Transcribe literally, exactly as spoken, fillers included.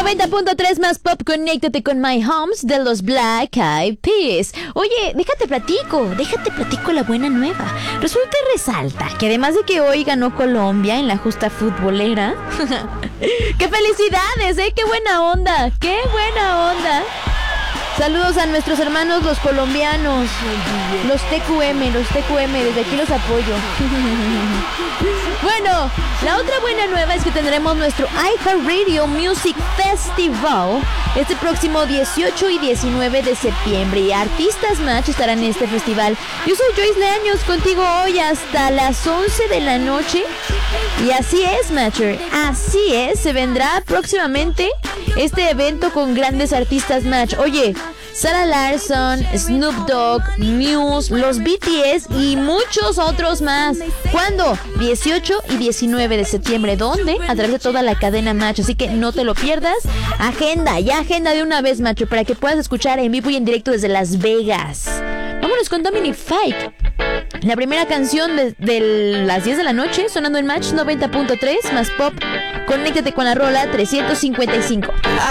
noventa punto tres más pop, conéctate con My Homes de los Black Eyed Peas. Oye, déjate platico, déjate platico la buena nueva. Resulta y resalta que además de que hoy ganó Colombia en la justa futbolera, ¡qué felicidades, eh! ¡Qué buena onda! ¡Qué buena onda! Saludos a nuestros hermanos los colombianos, los T Q M, los T Q M, desde aquí los apoyo. Bueno, la otra buena nueva es que tendremos nuestro iHeartRadio Music Festival este próximo dieciocho y diecinueve de septiembre, y Artistas Match estarán en este festival. Yo soy Joyce Leaños, contigo hoy hasta las once de la noche. Y así es, Matcher, así es, se vendrá próximamente este evento con grandes artistas Match. Oye, Sarah Larsson, Snoop Dogg, Muse, los B T S y muchos otros más. ¿Cuándo? dieciocho y diecinueve de septiembre. ¿Dónde? A través de toda la cadena Match. Así que no te lo pierdas. Agenda, ya agenda de una vez, Macho, para que puedas escuchar en vivo y en directo desde Las Vegas. Vámonos con Dominic Fike. La primera canción de, de las diez de la noche, sonando en Match noventa punto tres más pop. Conéctate con la rola trescientos cincuenta y cinco.